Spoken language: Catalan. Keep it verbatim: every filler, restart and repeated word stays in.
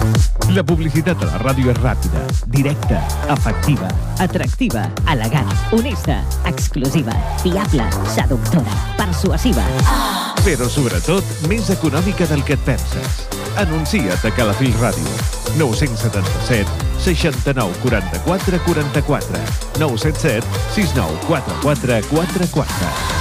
La publicitat a la ràdio és ràpida, directa, efectiva, atractiva, elegant, honesta, exclusiva, fiable, seductora, persuasiva. Però, sobretot, més econòmica del que et penses. Anuncia't a Calafell Ràdio. nou set set, seixanta-nou, quaranta-quatre, quaranta-quatre. nou set set, sis nou quatre quatre quatre quatre.